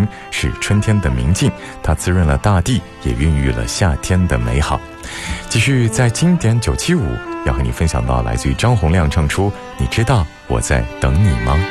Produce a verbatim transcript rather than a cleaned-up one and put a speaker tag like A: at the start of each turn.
A: 是春天的明镜，它滋润了大地，也孕育了夏天的美好。继续在经典九七五，要和你分享到来自于张洪量唱出《你知道我在等你吗》。